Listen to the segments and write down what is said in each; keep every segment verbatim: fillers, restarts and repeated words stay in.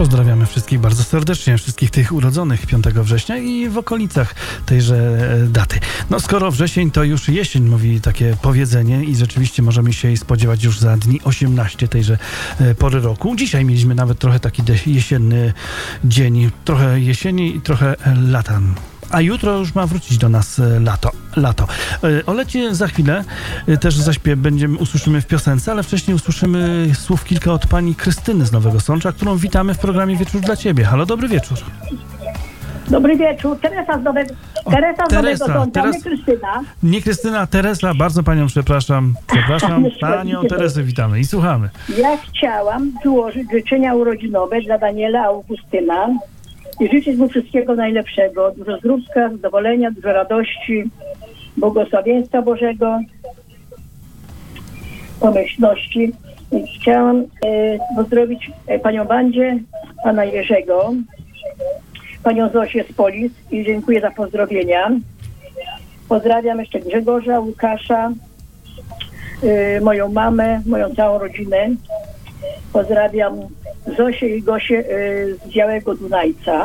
Pozdrawiamy wszystkich bardzo serdecznie, wszystkich tych urodzonych piątego września i w okolicach tejże daty. No skoro wrzesień, to już jesień, mówi takie powiedzenie i rzeczywiście możemy się jej spodziewać już za dni osiemnaście tejże pory roku. Dzisiaj mieliśmy nawet trochę taki jesienny dzień, trochę jesieni i trochę lata. A jutro już ma wrócić do nas lato. lato. O lecie za chwilę też zaśpiew będziemy, usłyszymy w piosence, ale wcześniej usłyszymy słów kilka od pani Krystyny z Nowego Sącza, którą witamy w programie Wieczór dla Ciebie. Halo, dobry wieczór. Dobry wieczór. Teresa z Nowego, Teresa z Teresa, Nowego Sącza, teraz... nie Krystyna. Nie Krystyna, Teresa, bardzo panią przepraszam. Przepraszam, panią Teresę witamy i słuchamy. Ja chciałam złożyć życzenia urodzinowe dla Daniela Augustyna i życzyć mu wszystkiego najlepszego. Dużo zdrówka, zadowolenia, dużo radości, błogosławieństwa Bożego, pomyślności. I chciałam e, pozdrowić e, panią Wandzie, pana Jerzego, panią Zosię z Polic i dziękuję za pozdrowienia. Pozdrawiam jeszcze Grzegorza, Łukasza, y, moją mamę, moją całą rodzinę. Pozdrawiam Zosię i Gosię y, z Białego Dunajca.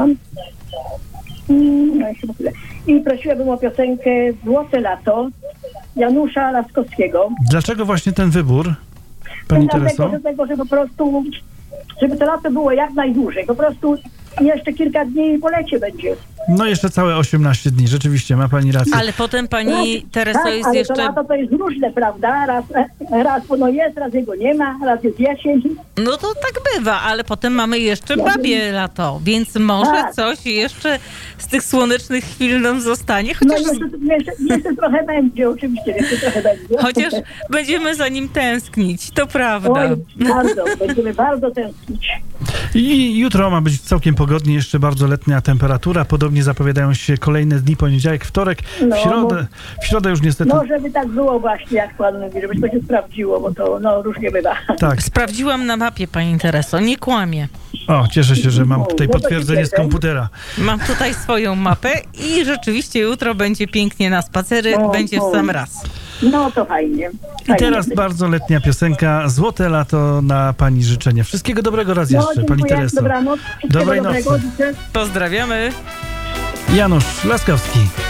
I prosiłabym o piosenkę Złote lato Janusza Laskowskiego. Dlaczego właśnie ten wybór, pani Tereso? Dlatego, że po prostu, żeby to lato było jak najdłużej. Po prostu jeszcze kilka dni i po lecie będzie. No jeszcze całe osiemnaście dni, rzeczywiście, ma pani rację. Ale potem pani tak, Tereso tak, jest ale jeszcze... to lato to jest różne, prawda? Raz, raz no jest, raz jego nie ma, raz jest jesień. No to tak bywa, ale potem mamy jeszcze babie lato, więc może tak. coś jeszcze z tych słonecznych chwil nam zostanie. Chociaż, No jeszcze, jeszcze, jeszcze trochę będzie, oczywiście, jeszcze trochę będzie. chociaż będziemy za nim tęsknić, to prawda. Oj, bardzo, będziemy bardzo tęsknić. I jutro ma być całkiem pogodnie, jeszcze bardzo letnia temperatura. Podobnie zapowiadają się kolejne dni, poniedziałek, wtorek, No, w środę, w środę już niestety... No, żeby tak było właśnie, jak pan mówi, żeby to się sprawdziło, bo to no, różnie bywa. Tak. Sprawdziłam na mapie, pani Tereso, nie kłamie. O, cieszę się, że mam tutaj No, to się potwierdzenie z cieszę. komputera. Mam tutaj swoją mapę i rzeczywiście jutro będzie pięknie na spacery, O, będzie w o. sam raz. No to fajnie. I fajnie. teraz bardzo letnia piosenka, Złote lato na pani życzenie. Wszystkiego dobrego raz No, jeszcze, pani dziękuję, Tereso. dobranoc. Wszystkiego Dobrej dobrego, nocy. życzę. Pozdrawiamy. Janusz Laskowski.